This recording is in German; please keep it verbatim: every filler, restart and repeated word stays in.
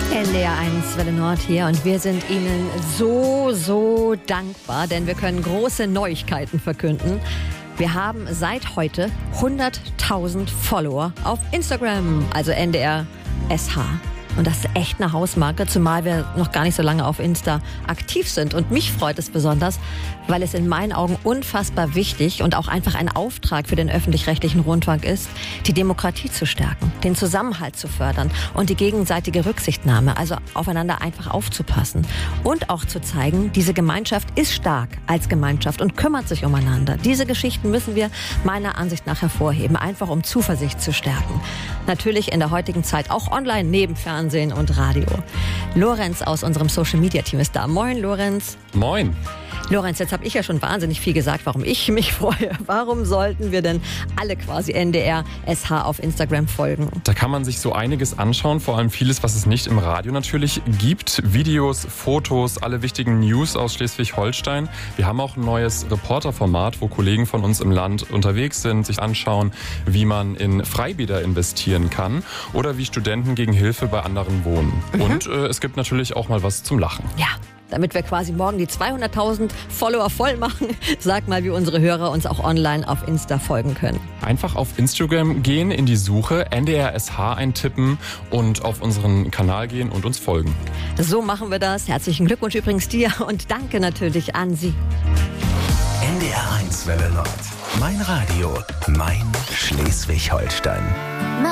N D R eins Welle Nord hier und wir sind Ihnen so, so dankbar, denn wir können große Neuigkeiten verkünden. Wir haben seit heute hunderttausend Follower auf Instagram, also N D R S H. Und das ist echt eine Hausmarke, zumal wir noch gar nicht so lange auf Insta aktiv sind. Und mich freut es besonders, weil es in meinen Augen unfassbar wichtig und auch einfach ein Auftrag für den öffentlich-rechtlichen Rundfunk ist, die Demokratie zu stärken, den Zusammenhalt zu fördern und die gegenseitige Rücksichtnahme, also aufeinander einfach aufzupassen. Und auch zu zeigen, diese Gemeinschaft ist stark als Gemeinschaft und kümmert sich umeinander. Diese Geschichten müssen wir meiner Ansicht nach hervorheben, einfach um Zuversicht zu stärken. Natürlich in der heutigen Zeit auch online neben Fernsehen und Radio. Lorenz aus unserem Social-Media-Team ist da. Moin, Lorenz. Moin. Lorenz, jetzt habe ich ja schon wahnsinnig viel gesagt, warum ich mich freue. Warum sollten wir denn alle quasi N D R S H auf Instagram folgen? Da kann man sich so einiges anschauen, vor allem vieles, was es nicht im Radio natürlich gibt. Videos, Fotos, alle wichtigen News aus Schleswig-Holstein. Wir haben auch ein neues Reporterformat, wo Kollegen von uns im Land unterwegs sind, sich anschauen, wie man in Freibäder investieren kann oder wie Studenten gegen Hilfe bei anderen wohnen. Mhm. Und äh, es gibt natürlich auch mal was zum Lachen. Ja. Damit wir quasi morgen die zweihunderttausend Follower voll machen, sag mal, wie unsere Hörer uns auch online auf Insta folgen können. Einfach auf Instagram gehen, in die Suche, N D R S H eintippen und auf unseren Kanal gehen und uns folgen. So machen wir das. Herzlichen Glückwunsch übrigens dir und danke natürlich an Sie. N D R eins Welle Nord. Mein Radio, mein Schleswig-Holstein.